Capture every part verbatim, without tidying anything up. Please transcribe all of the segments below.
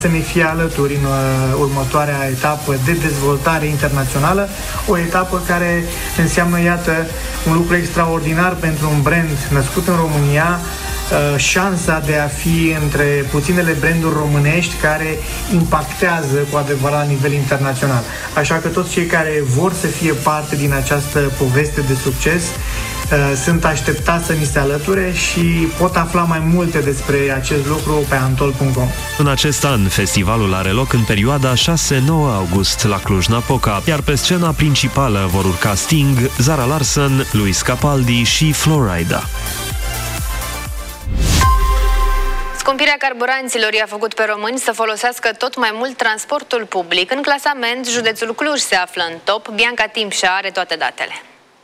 să ne fie alături în uh, următoarea etapă de dezvoltare internațională, o etapă care înseamnă, iată, un lucru extraordinar pentru un brand născut în România, uh, șansa de a fi între puținele branduri românești care impactează cu adevărat la nivel internațional. Așa că toți cei care vor să fie parte din această poveste de succes sunt așteptați să ni se alăture și pot afla mai multe despre acest lucru pe antol punct com. În acest an, festivalul are loc în perioada șase nouă august la Cluj-Napoca, iar pe scena principală vor urca Sting, Zara Larsson, Luis Capaldi și Florida. Scumpirea carburanților i-a făcut pe români să folosească tot mai mult transportul public. În clasament, județul Cluj se află în top. Bianca Timșa are toate datele.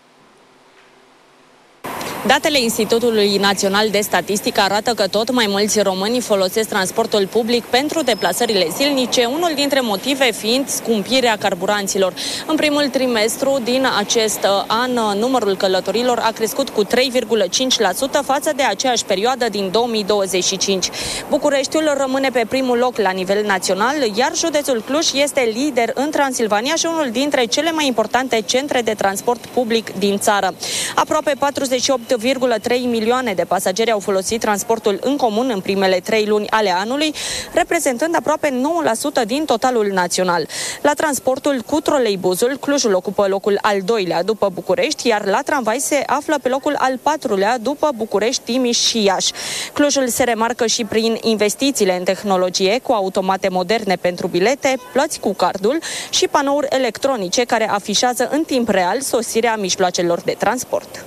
Datele Institutului Național de Statistică arată că tot mai mulți români folosesc transportul public pentru deplasările zilnice, unul dintre motive fiind scumpirea carburanților. În primul trimestru din acest an, numărul călătorilor a crescut cu trei virgulă cinci la sută față de aceeași perioadă din două mii douăzeci și cinci. Bucureștiul rămâne pe primul loc la nivel național, iar județul Cluj este lider în Transilvania și unul dintre cele mai importante centre de transport public din țară. Aproape patruzeci și opt virgulă trei milioane de pasageri au folosit transportul în comun în primele trei luni ale anului, reprezentând aproape nouă la sută din totalul național. La transportul cu troleibuzul, Clujul ocupă locul al doilea după București, iar la tramvai se află pe locul al patrulea după București, Timiș și Iași. Clujul se remarcă și prin investițiile în tehnologie, cu automate moderne pentru bilete, plăți cu cardul și panouri electronice care afișează în timp real sosirea mijloacelor de transport.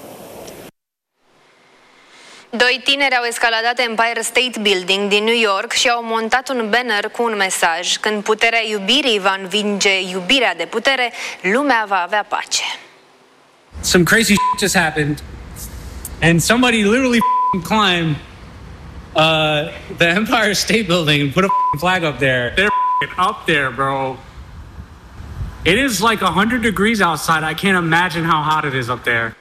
Doi tineri au escaladat Empire State Building din New York și au montat un banner cu un mesaj: când puterea iubirii va învinge iubirea de putere, lumea va avea pace. Some crazy shit just happened and somebody literally climbed uh, the Empire State Building and put a flag up there. They're up there, bro. It is like one hundred degrees outside. I can't imagine how hot it is up there.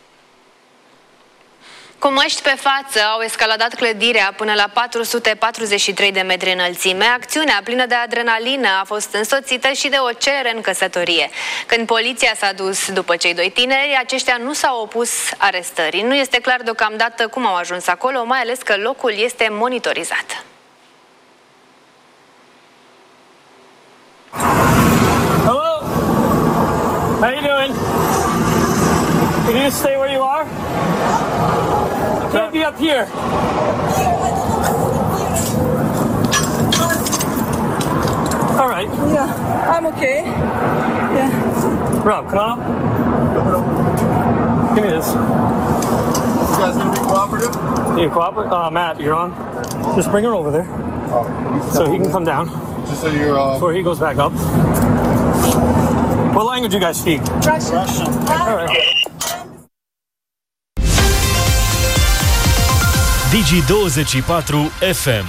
Cu măști pe față au escaladat clădirea până la patru sute patruzeci și trei de metri înălțime. Acțiunea plină de adrenalină a fost însoțită și de o cerere în căsătorie. Când poliția s-a dus după cei doi tineri, aceștia nu s-au opus arestării. Nu este clar deocamdată cum au ajuns acolo, mai ales că locul este monitorizat. Hello? How you doing? Can you stay where you are? Can't be up here. All right. Yeah, I'm okay. Yeah. Rob, come on. Give me this. You guys gonna be cooperative? You cooperate? Uh, Matt, you're on. Just bring her over there, Oh, so he can come down just so you're uh, before he goes back up. What language you guys speak? Russian. Russian. All right. Digi douăzeci și patru F M.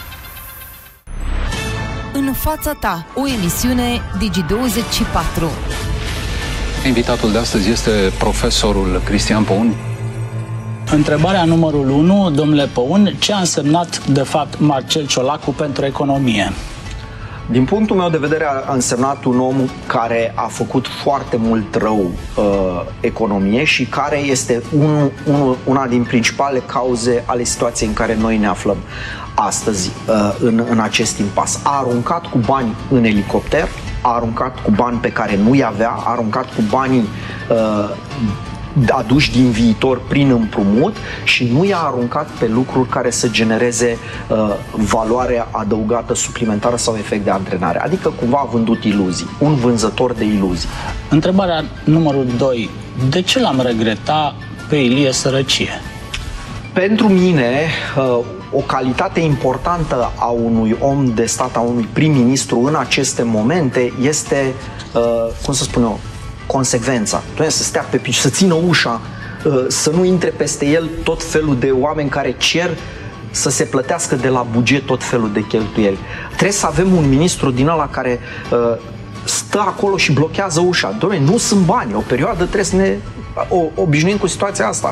În fața ta, o emisiune Digi douăzeci și patru. Invitatul de astăzi este profesorul Cristian Păun. Întrebarea numărul unu, domnule Păun, ce a însemnat de fapt Marcel Ciolacu pentru economie? Din punctul meu de vedere a însemnat un om care a făcut foarte mult rău uh, economie și care este un, un, una din principalele cauze ale situației în care noi ne aflăm astăzi uh, în, în acest impas. A aruncat cu bani în elicopter, a aruncat cu bani pe care nu-i avea, a aruncat cu banii uh, aduși din viitor prin împrumut și nu i-a aruncat pe lucruri care să genereze uh, valoare adăugată suplimentară sau efect de antrenare. Adică cumva a vândut iluzii, un vânzător de iluzii. Întrebarea numărul doi. De ce l-am regreta pe Ilie Sărăcie? Pentru mine, uh, o calitate importantă a unui om de stat, a unui prim-ministru în aceste momente este, uh, cum să spun eu, consecvența. Trebuie să stea pe picior, să țină ușa, să nu intre peste el tot felul de oameni care cer să se plătească de la buget tot felul de cheltuieli. Trebuie să avem un ministru din ăla care uh, stă acolo și blochează ușa. Doamne, nu sunt bani, o perioadă trebuie să ne o, obișnuim cu situația asta.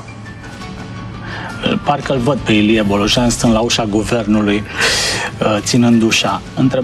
Parcă îl văd pe Ilie Bolojan stând la ușa guvernului, ținând ușa.